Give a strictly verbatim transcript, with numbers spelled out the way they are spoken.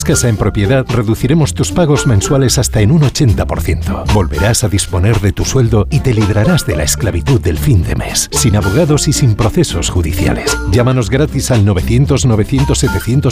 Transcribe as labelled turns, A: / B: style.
A: Casa en Propiedad reduciremos tus pagos mensuales hasta en un ochenta por ciento. Volverás a disponer de tu sueldo y te librarás de la esclavitud del fin de mes, sin abogados y sin procesos judiciales. Llámanos gratis al novecientos, novecientos, setecientos